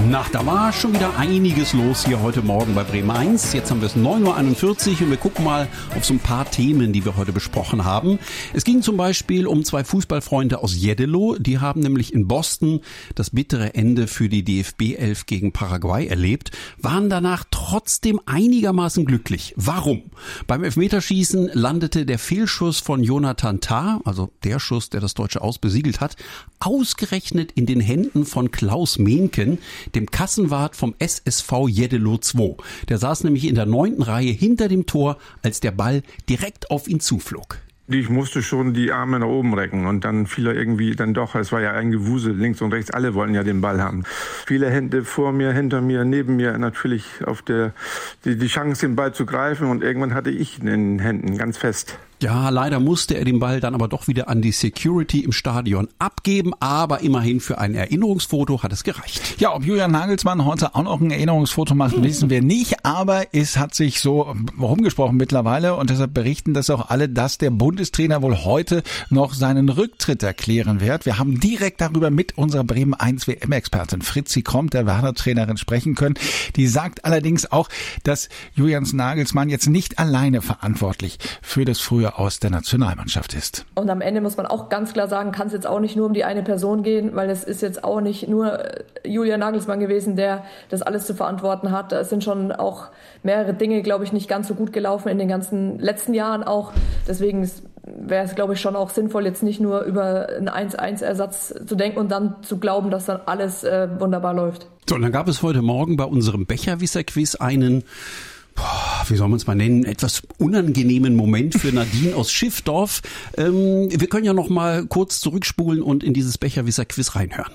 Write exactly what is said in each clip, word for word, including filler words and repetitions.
Na, da war schon wieder einiges los hier heute Morgen bei Bremen eins. Jetzt haben wir es neun Uhr einundvierzig und wir gucken mal auf so ein paar Themen, die wir heute besprochen haben. Es ging zum Beispiel um zwei Fußballfreunde aus Jeddelo. Die haben nämlich in Boston das bittere Ende für die D F B elf gegen Paraguay erlebt, waren danach trotzdem einigermaßen glücklich. Warum? Beim Elfmeterschießen landete der Fehlschuss von Jonathan Tah, also der Schuss, der das Deutsche Aus besiegelt hat, ausgerechnet in den Händen von Klaus Mehnken, dem Kassenwart vom S S V Jeddelo zwei. Der saß nämlich in der neunten Reihe hinter dem Tor, als der Ball direkt auf ihn zuflog. Ich musste schon die Arme nach oben recken und dann fiel er irgendwie dann doch, es war ja ein Gewusel, links und rechts, alle wollten ja den Ball haben. Viele Hände vor mir, hinter mir, neben mir natürlich auf der die, die Chance, den Ball zu greifen und irgendwann hatte ich in den Händen ganz fest. Ja, leider musste er den Ball dann aber doch wieder an die Security im Stadion abgeben, aber immerhin für ein Erinnerungsfoto hat es gereicht. Ja, ob Julian Nagelsmann heute auch noch ein Erinnerungsfoto macht, wissen wir nicht, aber es hat sich so rumgesprochen mittlerweile und deshalb berichten das auch alle, dass der Bundestrainer wohl heute noch seinen Rücktritt erklären wird. Wir haben direkt darüber mit unserer Bremen eins W M-Expertin Fritzi Kromp, der Werder-Trainerin, sprechen können. Die sagt allerdings auch, dass Julian Nagelsmann jetzt nicht alleine verantwortlich für das frühe Aus der Nationalmannschaft ist. Und am Ende muss man auch ganz klar sagen, kann es jetzt auch nicht nur um die eine Person gehen, weil es ist jetzt auch nicht nur Julian Nagelsmann gewesen, der das alles zu verantworten hat. Es sind schon auch mehrere Dinge, glaube ich, nicht ganz so gut gelaufen in den ganzen letzten Jahren auch. Deswegen wäre es, glaube ich, schon auch sinnvoll, jetzt nicht nur über einen eins eins Ersatz zu denken und dann zu glauben, dass dann alles äh, wunderbar läuft. So, und dann gab es heute Morgen bei unserem Becherwisser-Quiz einen, wie soll man es mal nennen, etwas unangenehmen Moment für Nadine aus Schiffdorf. Ähm, wir können ja noch mal kurz zurückspulen und in dieses Becherwisser-Quiz reinhören.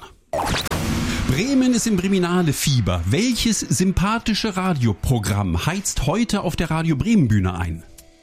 Bremen ist im Breminale-Fieber. Welches sympathische Radioprogramm heizt heute auf der Radio Bremen Bühne ein?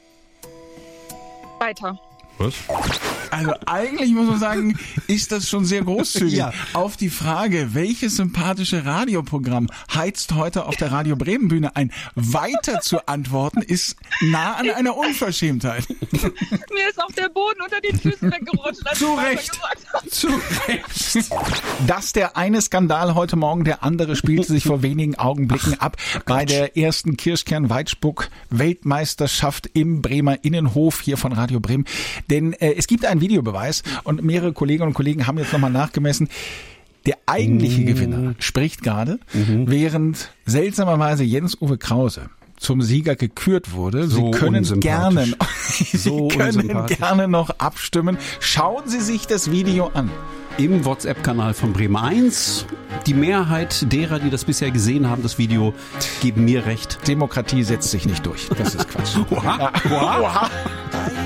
Weiter. Was? Also eigentlich muss man sagen, ist das schon sehr großzügig. Ja. Auf die Frage, welches sympathische Radioprogramm heizt heute auf der Radio Bremen Bühne ein, weiter zu antworten, ist nah an einer Unverschämtheit. Mir ist auch der Boden unter den Füßen weggerutscht. Zu Recht. Zu Recht. Dass der eine Skandal heute Morgen, der andere spielte sich vor wenigen Augenblicken ab bei der ersten Kirschkern-Weitspuck-Weltmeisterschaft im Bremer Innenhof hier von Radio Bremen. Denn äh, es gibt einen Videobeweis und mehrere Kolleginnen und Kollegen haben jetzt nochmal nachgemessen. Der eigentliche mhm. Gewinner spricht gerade, mhm. während seltsamerweise Jens-Uwe Krause zum Sieger gekürt wurde. So Sie können gerne, Sie so können gerne noch abstimmen. Schauen Sie sich das Video an. Im WhatsApp-Kanal von Bremen eins. Die Mehrheit derer, die das bisher gesehen haben, das Video, geben mir recht. Demokratie setzt sich nicht durch. Das ist Quatsch. Oha. Ja. Oha. Oha.